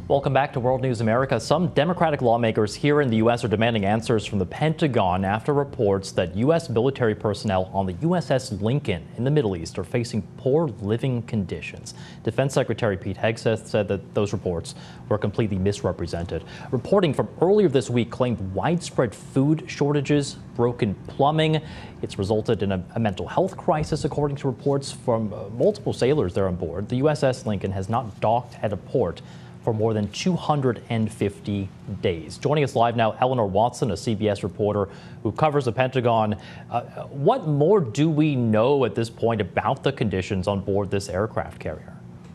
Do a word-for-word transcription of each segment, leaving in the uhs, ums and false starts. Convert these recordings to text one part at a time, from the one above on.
Welcome back to World News America. Some Democratic lawmakers here in the U S are demanding answers from the Pentagon after reports that U S military personnel on the U S S Lincoln in the Middle East are facing poor living conditions. Defense Secretary Pete Hegseth said that those reports were completely misrepresented. Reporting from earlier this week claimed widespread food shortages, broken plumbing. It's resulted in a, a mental health crisis, according to reports from uh, multiple sailors there on board. The U S S Lincoln has not docked at a port for more than two hundred fifty days. Joining us live now, Eleanor Watson, a C B S reporter who covers the Pentagon. Uh, what more do we know at this point about the conditions on board this aircraft carrier?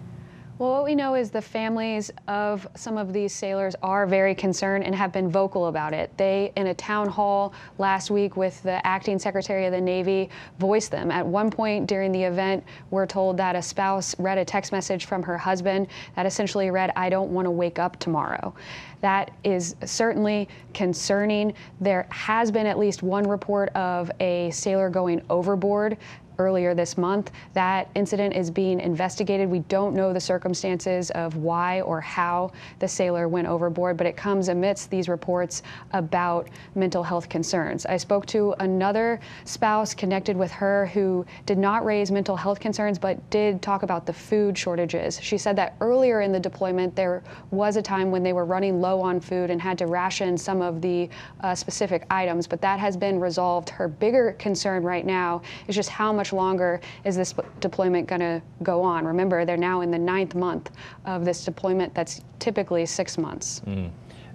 Well, what we know is the families of some of these sailors are very concerned and have been vocal about it. They, in a town hall last week with the acting Secretary of the Navy, voiced them. At one point during the event, we're told that a spouse read a text message from her husband that essentially read, "I don't want to wake up tomorrow." That is certainly concerning. There has been at least one report of a sailor going overboard earlier this month. That incident is being investigated. We don't know the circumstances of why or how the sailor went overboard, but it comes amidst these reports about mental health concerns. I spoke to another spouse connected with her who did not raise mental health concerns, but did talk about the food shortages. She said that earlier in the deployment, there was a time when they were running low on food and had to ration some of the uh, specific items, but that has been resolved. Her bigger concern right now is just how much longer is this deployment going to go on? Remember, they're now in the ninth month of this deployment that's typically six months. Mm.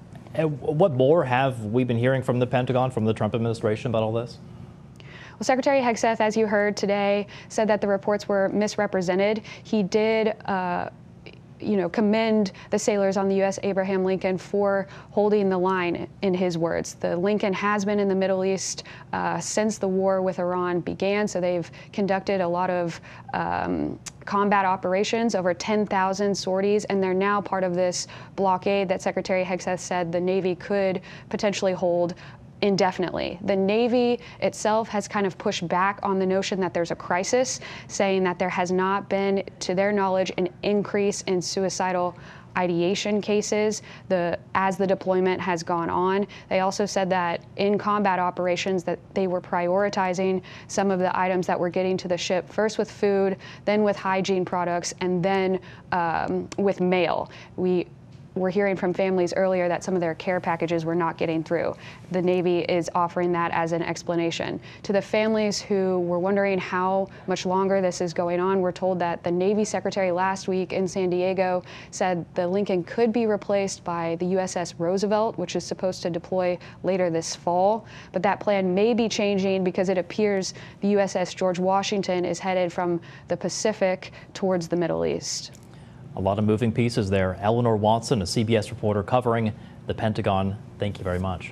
And what more have we been hearing from the Pentagon, from the Trump administration about all this? Well, Secretary Hegseth, as you heard today, said that the reports were misrepresented. He did uh, you know, commend the sailors on the U S Abraham Lincoln for holding the line, in his words. The Lincoln has been in the Middle East uh, since the war with Iran began, so they've conducted a lot of um, combat operations, over ten thousand sorties, and they're now part of this blockade that Secretary Hegseth said the Navy could potentially hold indefinitely. The Navy itself has kind of pushed back on the notion that there's a crisis, saying that there has not been, to their knowledge, an increase in suicidal ideation cases the, as the deployment has gone on. They also said that in combat operations that they were prioritizing some of the items that were getting to the ship, first with food, then with hygiene products, and then um, with mail. We We're hearing from families earlier that some of their care packages were not getting through. The Navy is offering that as an explanation. To the families who were wondering how much longer this is going on, we're told that the Navy Secretary last week in San Diego said the Lincoln could be replaced by the U S S Roosevelt, which is supposed to deploy later this fall. But that plan may be changing because it appears the U S S George Washington is headed from the Pacific towards the Middle East. A lot of moving pieces there. Eleanor Watson, a C B S reporter covering the Pentagon. Thank you very much.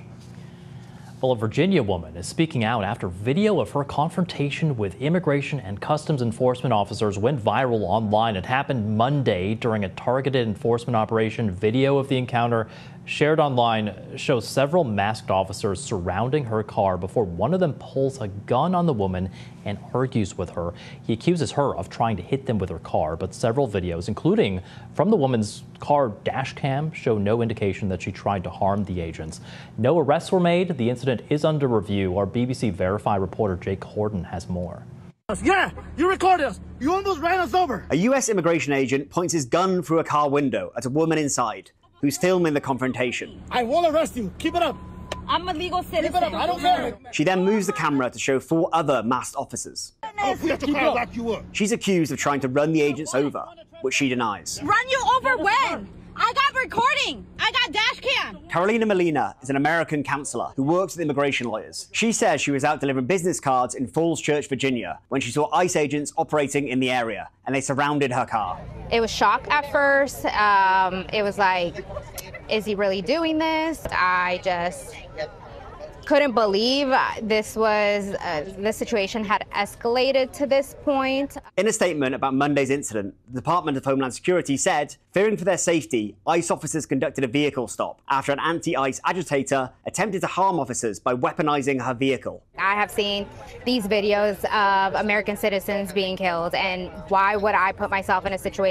Well, a Virginia woman is speaking out after video of her confrontation with immigration and customs enforcement officers went viral online. It happened Monday during a targeted enforcement operation. Video of the encounter shared online shows several masked officers surrounding her car before one of them pulls a gun on the woman and argues with her. He accuses her of trying to hit them with her car, but several videos, including from the woman's car dash cam, show no indication that she tried to harm the agents. No arrests were made. The incident is under review. Our B B C Verify reporter Jake Horton has more. Yeah, you recorded us. You almost ran us over. A U S immigration agent points his gun through a car window at a woman inside who's filming the confrontation. I will arrest you. Keep it up. I'm a legal citizen. Keep it up. I don't care. She then moves the camera to show four other masked officers. Oh, if we have to car, lock you up. She's accused of trying to run the agents over, which she denies. Run you over when? I got recording. I got dash cam. Carolina Molina is an American counselor who works with immigration lawyers. She says she was out delivering business cards in Falls Church, Virginia, when she saw ICE agents operating in the area, and they surrounded her car. It was shock at first. Um, it was like, is he really doing this? I just couldn't believe this was, uh, this situation had escalated to this point. In a statement about Monday's incident, the Department of Homeland Security said, fearing for their safety, ICE officers conducted a vehicle stop after an anti-ICE agitator attempted to harm officers by weaponizing her vehicle. I have seen these videos of American citizens being killed, and why would I put myself in a situation